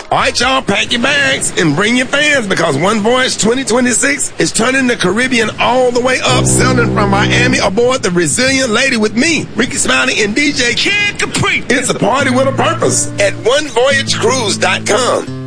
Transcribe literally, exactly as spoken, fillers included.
All right, y'all, pack your bags and bring your fans because One Voyage twenty twenty-six is turning the Caribbean all the way up, sailing from Miami aboard the Resilient Lady with me, Ricky Smiley, and D J Kid Capri. It's a party with a purpose at one voyage cruise dot com.